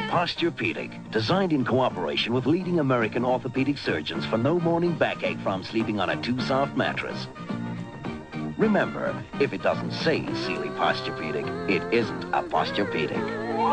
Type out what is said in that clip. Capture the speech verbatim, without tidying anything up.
Posturepedic, designed in cooperation with leading American orthopedic surgeons for no morning backache from sleeping on a too soft mattress. Remember, if it doesn't say Sealy Posturepedic, it isn't a Posturepedic.